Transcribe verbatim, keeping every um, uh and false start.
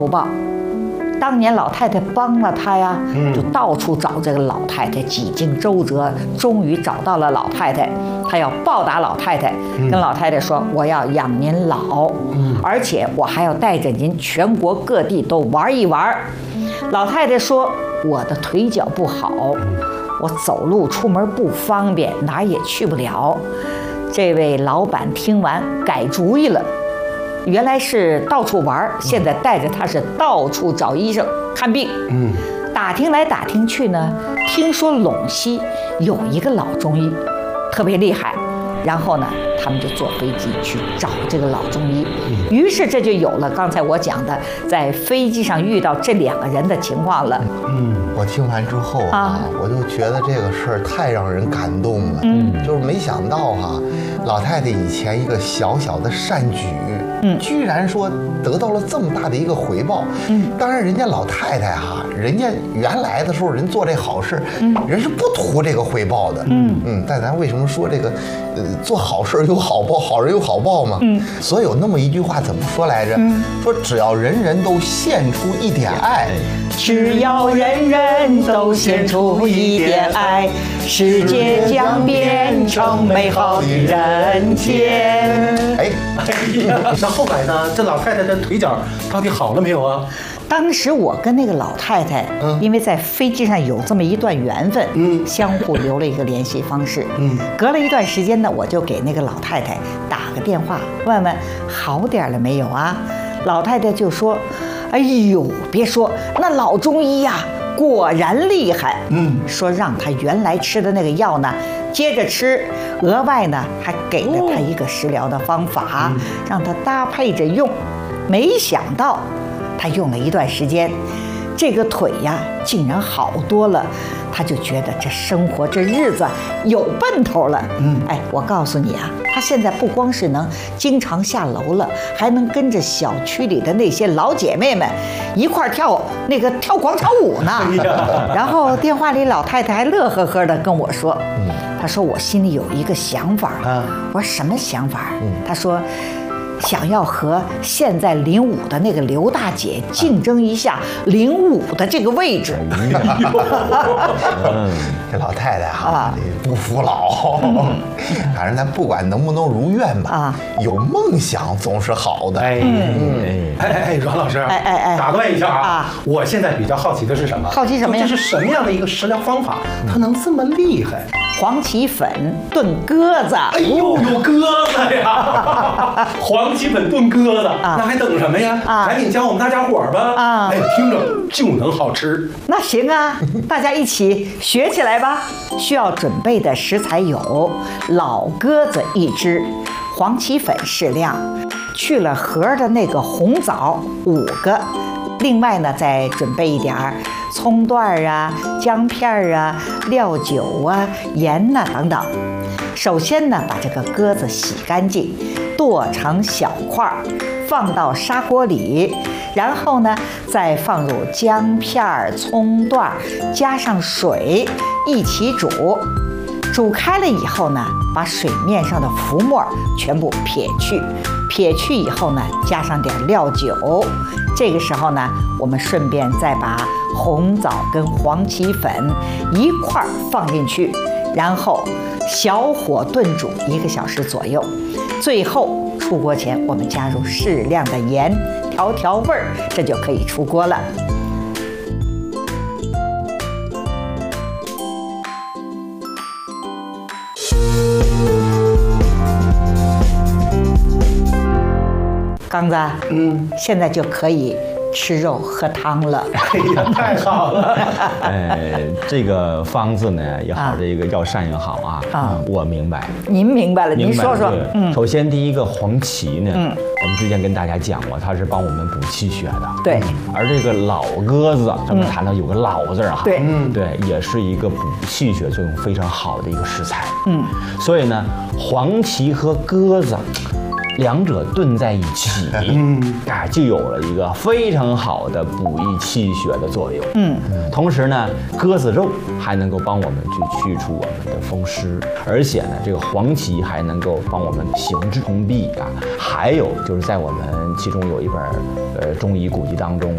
不报。当年老太太帮了他呀，就到处找这个老太太，几经周折，终于找到了老太太。他要报答老太太，跟老太太说：“我要养您老，而且我还要带着您全国各地都玩一玩。”老太太说：“我的腿脚不好，我走路出门不方便，哪儿也去不了。”这位老板听完改主意了。原来是到处玩，现在带着他是到处找医生看病。嗯，打听来打听去呢，听说陇西有一个老中医，特别厉害。然后呢，他们就坐飞机去找这个老中医。于是这就有了刚才我讲的，在飞机上遇到这两个人的情况了。 嗯，我听完之后啊，啊我就觉得这个事儿太让人感动了。嗯，就是没想到哈、啊，老太太以前一个小小的善举。嗯，居然说得到了这么大的一个回报。嗯，当然人家老太太哈、啊，人家原来的时候人做这好事，嗯，人是不图这个回报的。嗯嗯，但咱为什么说这个，呃，做好事有好报，好人有好报嘛？嗯，所以有那么一句话怎么说来着？嗯，说只要人人都献出一点爱， 只要人人都献出一点爱，世界将变成美好的人间。 哎，哎呀。那后来呢？这老太太的腿脚到底好了没有啊？ 当时我跟那个老太太，嗯，因为在飞机上有这么一段缘分，嗯，相互留了一个联系方式，嗯，隔了一段时间呢，我就给那个老太太打个电话，问问好点了没有啊？老太太就说：“哎呦，别说那老中医呀、啊，果然厉害，嗯，说让他原来吃的那个药呢。”接着吃，额外呢还给了他一个食疗的方法，哦、让他搭配着用。没想到，他用了一段时间，这个腿呀竟然好多了。他就觉得这生活这日子有奔头了。嗯，哎，我告诉你啊，他现在不光是能经常下楼了，还能跟着小区里的那些老姐妹们一块跳那个跳广场舞呢。哎、然后电话里老太太还乐呵呵的跟我说，嗯，她说我心里有一个想法。啊，我说什么想法？嗯，她说。想要和现在领舞的那个刘大姐竞争一下领舞的这个位置。 这老太太哈、啊，不服老。反正咱不管能不能如愿吧，啊，有梦想总是好的。哎， 嗯，哎哎哎，阮老师，哎哎哎，打断一下啊，啊我现在比较好奇的是什么？ 好奇什么呀？ 这是什么样的一个食疗方法，它能这么厉害？ 黄芪粉炖鸽子。 哎呦，有鸽子呀！黄芪粉炖鸽子，啊、那还等什么呀？啊、赶紧教我们大家伙儿吧！啊，哎，听着就能好吃。 那行啊，大家一起学起来吧。需要准备的食材有老鸽子一只，黄芪粉适量，去了核的那个红枣五个。另外呢，再准备一点儿葱段啊、姜片啊、料酒啊、盐呐、啊、等等。首先呢，把这个鸽子洗干净，剁成小块，放到砂锅里，然后呢，再放入姜片、葱段，加上水一起煮。煮开了以后呢，把水面上的浮沫全部撇去，撇去以后呢，加上点料酒。这个时候呢，我们顺便再把红枣跟黄芪粉一块放进去，然后小火炖煮一个小时左右。最后出锅前，我们加入适量的盐，调调味儿，这就可以出锅了。刚子，嗯，现在就可以吃肉喝汤了。 哎呀，太好了！ 哎，这个方子呢也好，啊、这个药膳也好啊，啊，我明白。 您明白了，您说说。 嗯，首先第一个黄芪呢，嗯，我们之前跟大家讲过，它是帮我们补气血的。 对。 而这个老鸽子，咱们谈到有个老字啊， 对， 嗯，对，也是一个补气血作用非常好的一个食材。嗯，所以呢，黄芪和鸽子。两者炖在一起，嗯，啊，就有了一个非常好的补益气血的作用。嗯，同时呢，鸽子肉还能够帮我们去去除我们的风湿，而且呢，这个黄芪还能够帮我们行滞通痹啊。还有就是在我们其中有一本呃中医古籍当中